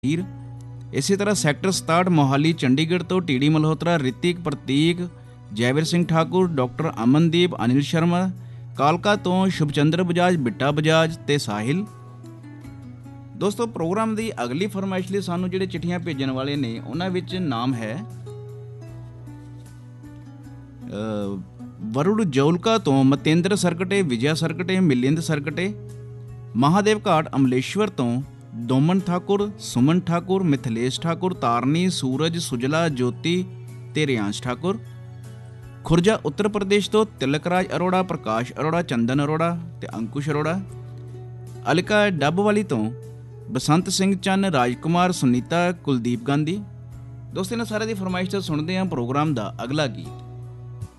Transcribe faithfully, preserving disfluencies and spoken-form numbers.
ਹੀਰ। ਇਸੇ ਤਰ੍ਹਾਂ ਸੈਕਟਰ ਸਤਾਹਠ ਮੋਹਾਲੀ ਚੰਡੀਗੜ੍ਹ ਤੋਂ ਟੀ ਡੀ ਮਲਹੋਤਰਾ, ਰਿਤਿਕ, ਪ੍ਰਤੀਕ, ਜੈਵੀਰ ਸਿੰਘ ਠਾਕੁਰ, ਡਾਕਟਰ ਅਮਨਦੀਪ, ਅਨਿਲ ਸ਼ਰਮਾ। ਕਾਲਕਾ ਤੋਂ ਸ਼ੁਭਚੰਦਰ ਬਜਾਜ, ਬਿੱਟਾ ਬਜਾਜ ਤੇ ਸਾਹਿਲ। ਦੋਸਤੋ, ਪ੍ਰੋਗਰਾਮ ਦੀ ਅਗਲੀ ਫਰਮਾਇਸ਼ ਲਈ ਸਾਨੂੰ ਜਿਹੜੇ ਚਿੱਠੀਆਂ ਭੇਜਣ ਵਾਲੇ ਨੇ ਉਹਨਾਂ ਵਿੱਚ ਨਾਮ ਹੈ ਵਰੁੜ ਜੌਲਕਾ ਤੋਂ ਮਤੇਂਦਰ ਸਰਕਟੇ, ਵਿਜਿਆ ਸਰਕਟੇ, ਮਿਲਿੰਦ ਸਰਕਟੇ। ਮਹਾਦੇਵ ਘਾਟ ਅਮਲੇਸ਼ਵਰ ਤੋਂ ਦੋਮਨ ਠਾਕੁਰ, ਸੁਮਨ ਠਾਕੁਰ, ਮਿਥਲੇਸ਼ ਠਾਕੁਰ, ਤਾਰਨੀ, ਸੂਰਜ, ਸੁਜਲਾ, ਜੋਤੀ ਤੇ ਰਿਆਂਸ਼ ਠਾਕੁਰ। ਖੁਰਜਾ ਉੱਤਰ ਪ੍ਰਦੇਸ਼ ਤੋਂ ਤਿਲਕ ਰਾਜ ਅਰੋੜਾ, ਪ੍ਰਕਾਸ਼ ਅਰੋੜਾ, ਚੰਦਨ ਅਰੋੜਾ ਤੇ ਅੰਕੁਸ਼ ਅਰੋੜਾ। ਅਲਕਾ ਡੱਬਵਾਲੀ ਤੋਂ ਬਸੰਤ ਸਿੰਘ ਚੰਨ, ਰਾਜਕੁਮਾਰ, ਸੁਨੀਤਾ, ਕੁਲਦੀਪ ਗਾਂਧੀ। ਦੋਸਤੋ, ਇਹਨਾਂ ਸਾਰਿਆਂ ਦੀ ਫਰਮਾਇਸ਼ ਤੋਂ ਸੁਣਦੇ ਹਾਂ ਪ੍ਰੋਗਰਾਮ ਦਾ ਅਗਲਾ ਗੀਤ।